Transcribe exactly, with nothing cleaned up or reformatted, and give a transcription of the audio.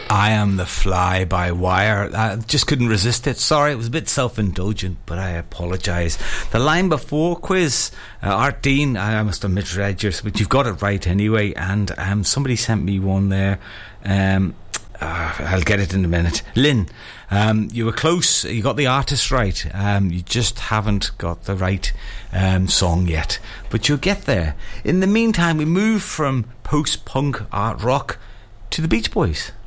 I Am the Fly by Wire. I just couldn't resist it. Sorry, it was a bit self-indulgent, but I apologise. The line before, Quiz, uh, Art Dean, I must have misread yours, but you've got it right anyway. And um, somebody sent me one there. Um, uh, I'll get it in a minute. Lynn, um, you were close. You got the artist right. Um, you just haven't got the right um, song yet, but you'll get there. In the meantime, we move from post-punk art rock to the Beach Boys.